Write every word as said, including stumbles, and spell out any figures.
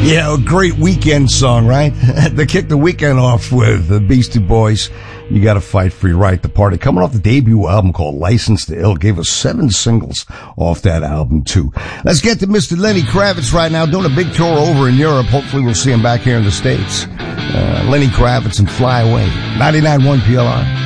Yeah, a great weekend song, right? They kicked the weekend off with the Beastie Boys. You Gotta Fight for Your Right to Party. Coming off the debut album called License to Ill. Gave us seven singles off that album, too. Let's get to Mister Lenny Kravitz right now, doing a big tour over in Europe. Hopefully we'll see him back here in the States. Uh, Lenny Kravitz and Fly Away. ninety-nine point one P L R.